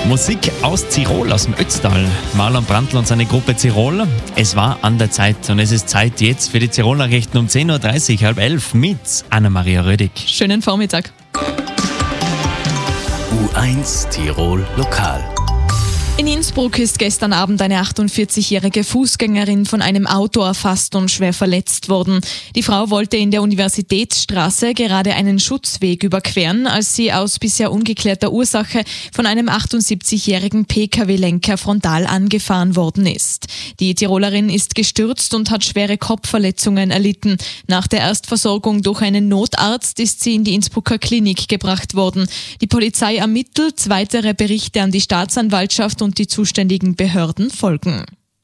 Musik aus Tirol, aus dem Ötztal. Marlon Brandl und seine Gruppe Tirol. Es war an der Zeit und es ist Zeit jetzt für die Tirol-Nachrichten um 10.30 Uhr, 10:30 mit Anna-Maria Rödig. Schönen Vormittag. U1 Tirol Lokal. In Innsbruck ist gestern Abend eine 48-jährige Fußgängerin von einem Auto erfasst und schwer verletzt worden. Die Frau wollte in der Universitätsstraße gerade einen Schutzweg überqueren, als sie aus bisher ungeklärter Ursache von einem 78-jährigen Pkw-Lenker frontal angefahren worden ist. Die Tirolerin ist gestürzt und hat schwere Kopfverletzungen erlitten. Nach der Erstversorgung durch einen Notarzt ist sie in die Innsbrucker Klinik gebracht worden. Die Polizei ermittelt, weitere Berichte an die Staatsanwaltschaft und die zuständigen Behörden folgen.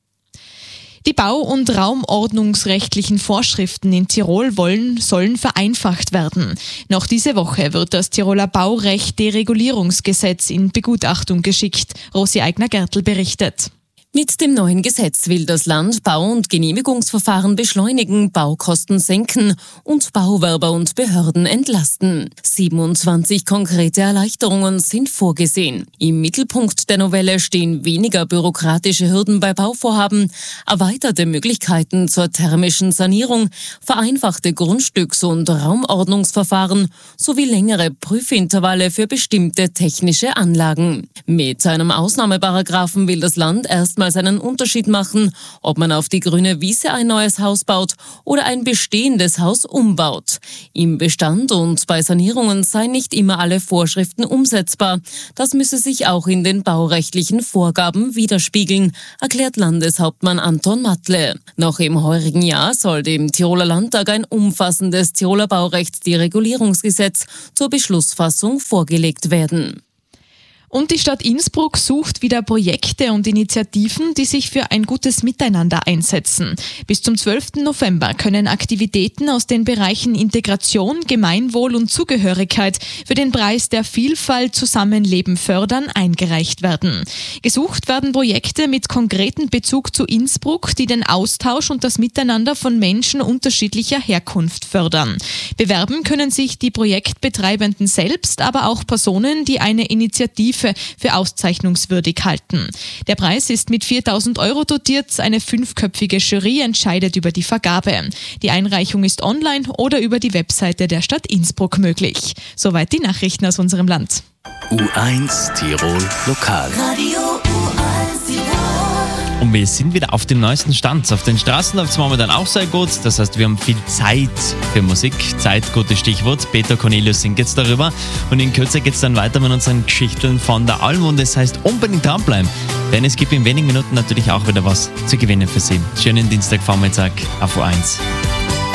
Die bau- und raumordnungsrechtlichen Vorschriften in Tirol sollen vereinfacht werden. Noch diese Woche wird das Tiroler Baurecht-Deregulierungsgesetz in Begutachtung geschickt. Rosi Eigner-Gertl berichtet. Mit dem neuen Gesetz will das Land Bau- und Genehmigungsverfahren beschleunigen, Baukosten senken und Bauwerber und Behörden entlasten. 27 konkrete Erleichterungen sind vorgesehen. Im Mittelpunkt der Novelle stehen weniger bürokratische Hürden bei Bauvorhaben, erweiterte Möglichkeiten zur thermischen Sanierung, vereinfachte Grundstücks- und Raumordnungsverfahren sowie längere Prüfintervalle für bestimmte technische Anlagen. Mit einem Ausnahmeparagraphen will das Land erstmals einen Unterschied machen, ob man auf die grüne Wiese ein neues Haus baut oder ein bestehendes Haus umbaut. Im Bestand und bei Sanierungen seien nicht immer alle Vorschriften umsetzbar. Das müsse sich auch in den baurechtlichen Vorgaben widerspiegeln, erklärt Landeshauptmann Anton Matle. Noch im heurigen Jahr soll dem Tiroler Landtag ein umfassendes Tiroler Baurechtsderegulierungsgesetz zur Beschlussfassung vorgelegt werden. Und die Stadt Innsbruck sucht wieder Projekte und Initiativen, die sich für ein gutes Miteinander einsetzen. Bis zum 12. November können Aktivitäten aus den Bereichen Integration, Gemeinwohl und Zugehörigkeit für den Preis der Vielfalt Zusammenleben fördern eingereicht werden. Gesucht werden Projekte mit konkretem Bezug zu Innsbruck, die den Austausch und das Miteinander von Menschen unterschiedlicher Herkunft fördern. Bewerben können sich die Projektbetreibenden selbst, aber auch Personen, die eine Initiative für auszeichnungswürdig halten. Der Preis ist mit 4.000 € dotiert. Eine 5-köpfige Jury entscheidet über die Vergabe. Die Einreichung ist online oder über die Webseite der Stadt Innsbruck möglich. Soweit die Nachrichten aus unserem Land. U1 Tirol Lokal. Radio U1 Tirol. Und wir sind wieder auf dem neuesten Stand. Auf den Straßen läuft es momentan auch sehr gut. Das heißt, wir haben viel Zeit für Musik. Zeit, gutes Stichwort. Peter Cornelius singt jetzt darüber. Und in Kürze geht es dann weiter mit unseren Geschichten von der Alm. Und das heißt, unbedingt dranbleiben. Denn es gibt in wenigen Minuten natürlich auch wieder was zu gewinnen für Sie. Schönen Dienstagvormittag auf U1.